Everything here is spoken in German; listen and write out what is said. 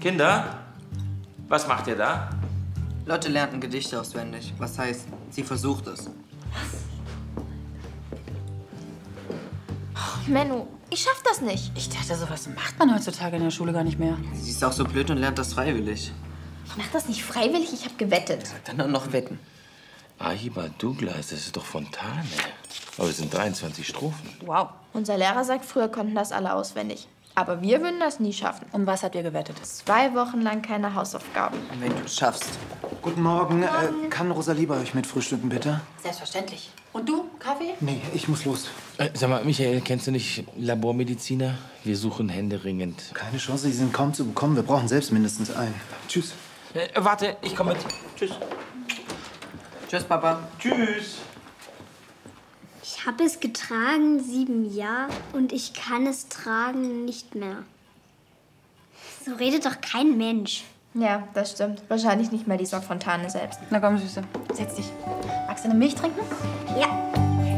Kinder, was macht ihr da? Lotte lernt ein Gedicht auswendig. Was heißt, sie versucht es. Oh, Menno, ich schaff das nicht. Ich dachte, sowas macht man heutzutage in der Schule gar nicht mehr. Sie ist auch so blöd und lernt das freiwillig. Ich mach das nicht freiwillig, ich hab gewettet. Dann auch noch wetten. Ahiba Douglas, das ist doch Fontane. Aber es sind 23 Strophen. Wow. Unser Lehrer sagt, früher konnten das alle auswendig. Aber wir würden das nie schaffen. Um was habt ihr gewettet? 2 Wochen lang keine Hausaufgaben. Wenn du es schaffst. Guten Morgen. Kann Rosalie bei euch mit frühstücken, bitte? Selbstverständlich. Und du, Kaffee? Nee, ich muss los. Sag mal, Michael, kennst du nicht Labormediziner? Wir suchen händeringend. Keine Chance, die sind kaum zu bekommen. Wir brauchen selbst mindestens einen. Tschüss. Warte, ich komme mit. Tschüss. Tschüss, Papa. Tschüss. Ich habe es getragen 7 Jahre und ich kann es tragen nicht mehr. So redet doch kein Mensch. Ja, das stimmt. Wahrscheinlich nicht mal die Fontane selbst. Na komm, Süße. Setz dich. Magst du eine Milch trinken? Ja.